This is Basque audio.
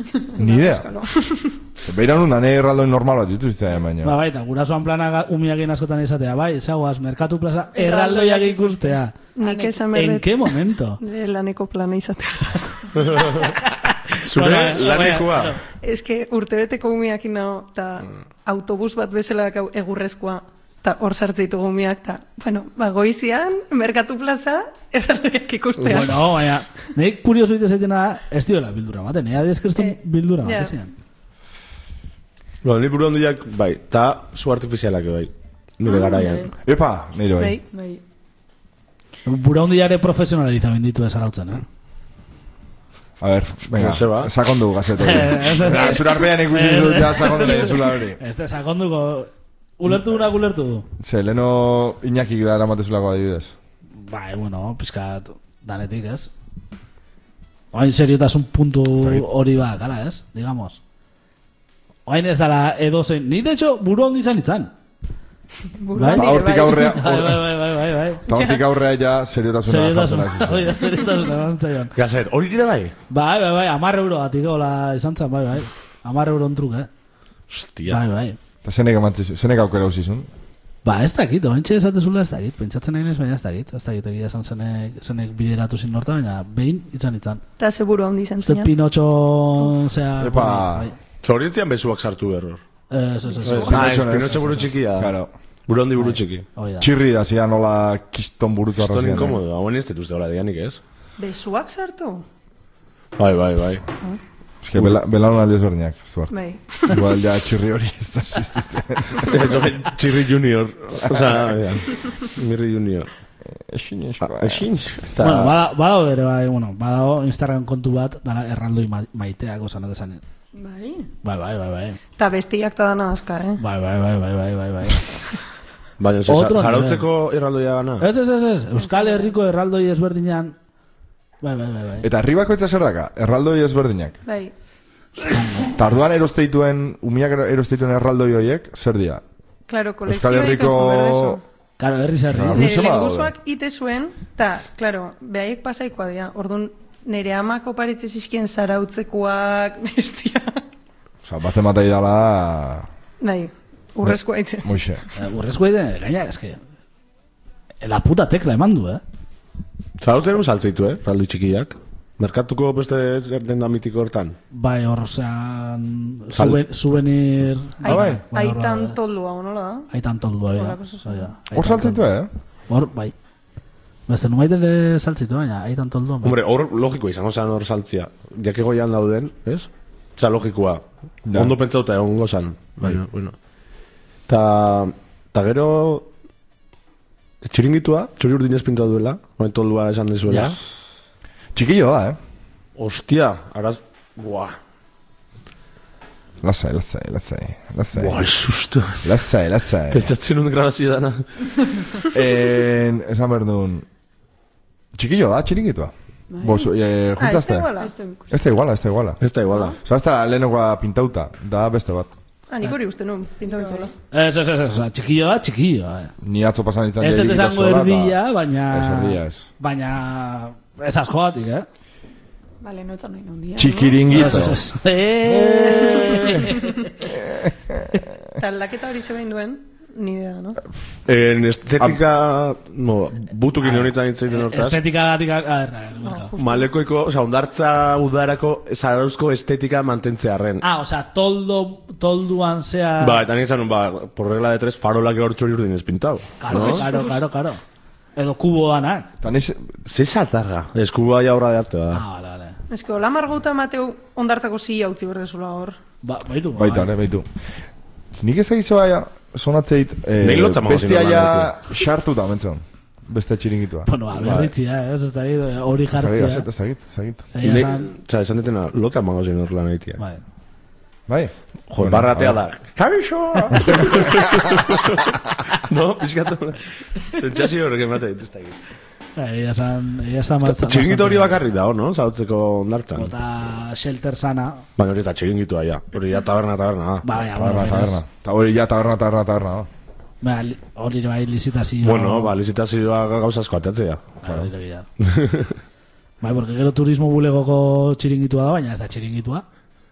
Ni idea. Beira nun, nane erraldoin normal bat ditu iztea, baina. Bai, eta gurasoan plana umiak askotan izatea, bai, zagoaz, Merkatu Plaza erraldoiak ikustea. Nik esan berdet. ¿En qué momento? Laneko plana izatea. Zure lanikoa. Ez que urtebeteko umiak inao, eta autobus bat bezala egurrezkoa, eta hor sartzeitu umiak, eta, bueno, goizian, Merkatu Plaza, erraldoiak ikustea. Bueno, baina, nik kuriosu itezetena ez diola bildura maten, ea dezkreston bildura matezean. Bueno, ni buru handiak, bai, eta zu artifizialak, bai, nire garaian. Epa, nire bai. Bai. Bura hundiare profesionaliza benditu ez arautzen, A ver, venga, sakondu gazete. Zura arpean ikusi dut, ja sakondu nahi zula hori. Este sakonduko, ulertu du. Ze, leno Iñakik da eramatezulako adibidez. Bai, bueno, pizkat danetik, ez? Oain seriotasun puntu hori ba, gala, ez? Digamos. Oain ez dara edozein. Ni, de hecho, buru handi izan itzan. Eta hortik aurrea. Bai. Eta hortik aurrea ja seriotasuna. Seriotasuna. Gazet, hori dira bai? Bai, 10 euro gatik, hola izan zan, bai. 10 euro ontruk, Hostia. Bai. Eta zenek aukera uzizun? Ba, ez dakit, ointxe esatezula ez dakit. Pentsatzen nahi baina ez dakit. Ez dakit egia esan zenek bideratu zin norta, baina behin itzan. Eta zeburu handi izan zinan. Uste Pinotxo, zea... Epa... Zauritzean bezuak sartu error. Pinotxo buru txikia. Claro. Buru handi buru txiki. Txirri da zian nola kiston buruz arra zian. Kiston inkomodo, hauen ez dituzte hola dianik ez? Bezuak sartu? Bai. Ez que belaun alde ezberdinak. Bai. Igual ja txirri hori ez da existitzen. Txirri junior. Osa, mirri junior. Exin. Bueno, badao ere, badao Instagram kontu bat, dara erraldoi maiteak osan adesan. Bai. Eta bestiak ta dana aska, Bai. Baina, zarautzeko erraldoia gana? Ez. Euskal Herriko erraldoi ezberdinan. Bai. Eta herribako etza zer daka? Erraldoi ezberdinak? Bai. Tarduan umiak erosteituen erraldoi horiek, zer dira? Claro, kolekzioa ditu berdezo. Claro, herri-zerri. Lehenguzuak ite zuen, eta, claro, behaiek pasaikoa dira. Orduan, nire amako paritze zizkien zarautzekoak, bestia. Osa, bat ematai dala... Bai, urrezkoa ite. Moixe. Urrezkoa ite, gaina, eske... La puta tekla eman du, Zarautzen saltzeitu, raldi txikiak. Merkatuko beste denda mitiko hortan? Bai, hor, zean... Souvenir... Aitan toldua, honola da? Aitan toldua, Hor saltzeitu, Hor, bai. Beste, numaitele saltzitu, baina, aitan toldua. Hombre, hor logikoa izango zan hor saltzia. Jakego jan dauden, ez? Za logikoa. Ondo pentsauta egon gozan. Bueno. Ta gero... Txiringitua, txori urdinez pintua duela, hori toldua esan dezuela. Txikillo da, Hostia, araz... Buah. Lasai. Buah, ez susto. Lasai. Pentsatzen un grabazio dana. Esan behar duen... Txikillo da, txiringitua. Juntazte? Ez da iguala. Osa, ez da lehenagoa pintauta, da beste bat. Nik hori uste nun, pintautola. Ez, txikillo da. Ni atzo pasan izan ez dut esango erdia, baina... Ez. Baina... Ez askoatik, Vale, no eta nahi nondia. Txikiringito. Eta aldaketa hori zebein duen, ni idea, no? En estetika... Butukin honitzen itzaiten hortaz. Estetika gatik... Malekoiko, ondartza udarako zarauzko estetika mantentzearen. Osea, tolduan zea... Eta nire zanun, por regla de 3, farolak hor txori urdinez pintau. Claro. Edo kubo danak. Ze zatarra. Ez kuboa ja horra de arte, Vale. Ez que, hola margauta mateu ondartzako zia utzi berdezula hor. Baitu. Nik ez egitzo baina, sonatzeit, bestia ja xartu da, mentzon. Beste txiringitua. Bueno, berritzia, ez da hori jartzia. Ez da. Esan ditena, lotza magazin hor lan egitea. Bai? Jo, barratea da. Kabixo! No, pixkatu. Sentsazio horrek ematea dituzta egin. Txiringito hori bakarrik da, no? Zautzeko ondartzan. Eta shelter sana. Baina hori eta txiringitua, ja. Hori ja taberna. Eta hori ja taberna. Hori bai lizitazioa. Bueno, lizitazioa gauzazko atatzea. Bai, porque gero turismo bulegoko txiringitua da, baina ez da txiringitua.